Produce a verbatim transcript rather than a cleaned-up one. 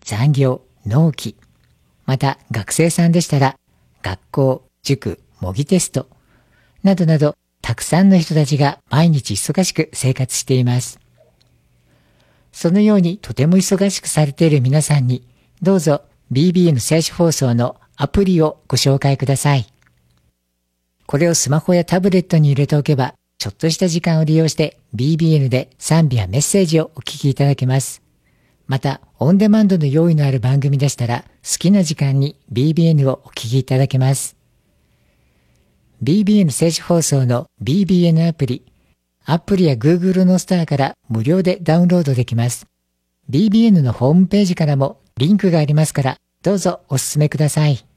残業、納期、また学生さんでしたら学校、塾、模擬テストなどなど、たくさんの人たちが毎日忙しく生活しています。そのようにとても忙しくされている皆さんに、どうぞ ビービーエヌ 最初放送のアプリをご紹介ください。これをスマホやタブレットに入れておけば、ちょっとした時間を利用して ビービーエヌ で賛美やメッセージをお聞きいただけます。また、オンデマンドの用意のある番組でしたら、好きな時間に ビービーエヌ をお聞きいただけます。ビービーエヌ 聖書放送の ビービーエヌ アプリ、アップルや Google のストアから無料でダウンロードできます。ビービーエヌ のホームページからもリンクがありますから、どうぞお勧めください。